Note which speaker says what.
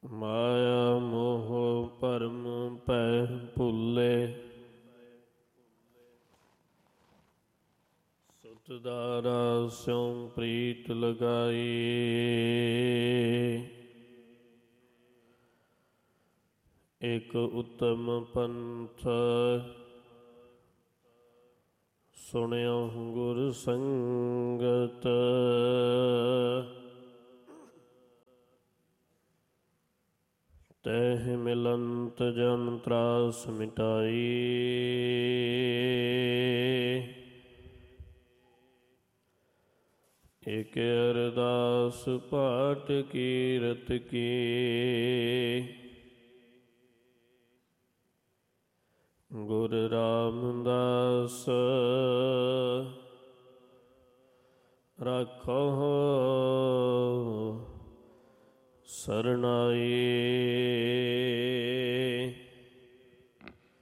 Speaker 1: ਮਾਇਆ ਮੋਹ ਭਰਮ ਭੈ ਭੁੱਲੇ, ਸੁਤ ਦਾਰਾ ਸਿਉ ਪ੍ਰੀਤ ਲਗਾਈ। ਇਕ ਉਤਮ ਪੰਥ ਸੁਣਿਓ ਗੁਰ ਸੰਗਤ, ਤਹਿ ਮਿਲੰਤ ਜਨ ਤਰਾਸ ਮਿਟਾਈ। ਇਕ ਅਰਦਾਸ ਪਾਠ ਕੀਰਤ ਕੀ, ਗੁਰ ਰਾਮਦਾਸ ਰਾਖੋ ਸਰਨਾਈ।